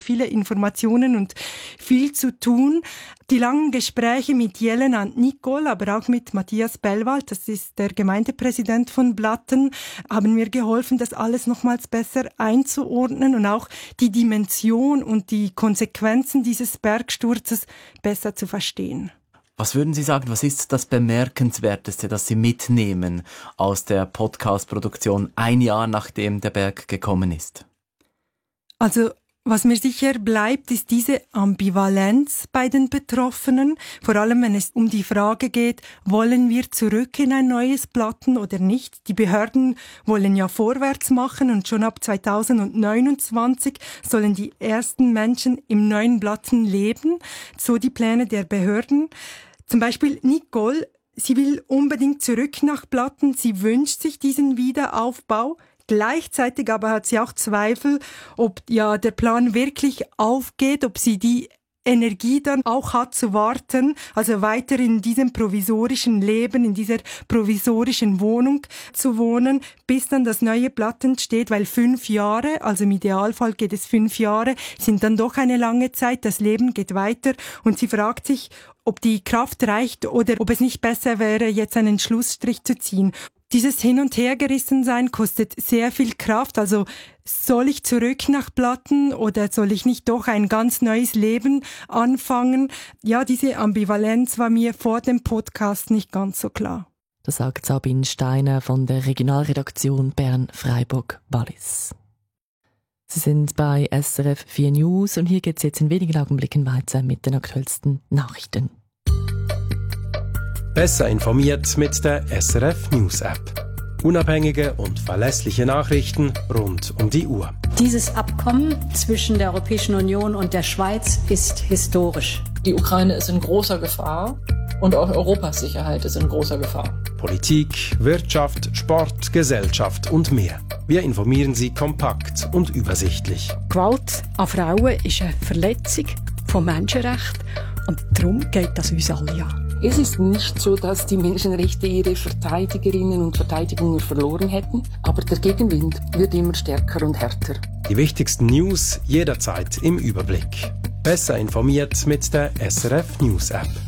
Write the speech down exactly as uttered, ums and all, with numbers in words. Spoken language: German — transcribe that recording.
viele Informationen und viel zu tun. Die langen Gespräche mit Jelena und Nicole, aber auch mit Matthias Bellwald, das ist der Gemeindepräsident von Blatten, haben mir geholfen, das alles nochmals besser einzuordnen und auch die Dimension und die Konsequenzen dieses Bergsturzes besser zu verstehen. Was würden Sie sagen, was ist das Bemerkenswerteste, das Sie mitnehmen aus der Podcast-Produktion ein Jahr nachdem der Berg gekommen ist? Also, was mir sicher bleibt, ist diese Ambivalenz bei den Betroffenen, vor allem wenn es um die Frage geht, wollen wir zurück in ein neues Blatten oder nicht? Die Behörden wollen ja vorwärts machen und schon ab zweitausendneunundzwanzig sollen die ersten Menschen im neuen Blatten leben, so die Pläne der Behörden. Zum Beispiel Nicole, sie will unbedingt zurück nach Blatten, sie wünscht sich diesen Wiederaufbau. Gleichzeitig aber hat sie auch Zweifel, ob ja der Plan wirklich aufgeht, ob sie die Energie dann auch hat zu warten, also weiter in diesem provisorischen Leben, in dieser provisorischen Wohnung zu wohnen, bis dann das neue Blatt entsteht, weil fünf Jahre, also im Idealfall geht es fünf Jahre, sind dann doch eine lange Zeit, das Leben geht weiter und sie fragt sich, ob die Kraft reicht oder ob es nicht besser wäre, jetzt einen Schlussstrich zu ziehen. Dieses Hin- und Hergerissensein kostet sehr viel Kraft, also soll ich zurück nach Blatten oder soll ich nicht doch ein ganz neues Leben anfangen? Ja, diese Ambivalenz war mir vor dem Podcast nicht ganz so klar. Das sagt Sabine Steiner von der Regionalredaktion Bern-Freiburg-Wallis. Sie sind bei S R F vier News und hier geht es jetzt in wenigen Augenblicken weiter mit den aktuellsten Nachrichten. Besser informiert mit der S R F News App. Unabhängige und verlässliche Nachrichten rund um die Uhr. Dieses Abkommen zwischen der Europäischen Union und der Schweiz ist historisch. Die Ukraine ist in großer Gefahr und auch Europas Sicherheit ist in großer Gefahr. Politik, Wirtschaft, Sport, Gesellschaft und mehr. Wir informieren Sie kompakt und übersichtlich. Gewalt an Frauen ist eine Verletzung von Menschenrechten und darum geht das uns alle an. Es ist nicht so, dass die Menschenrechte ihre Verteidigerinnen und Verteidiger verloren hätten, aber der Gegenwind wird immer stärker und härter. Die wichtigsten News jederzeit im Überblick. Besser informiert mit der S R F News App.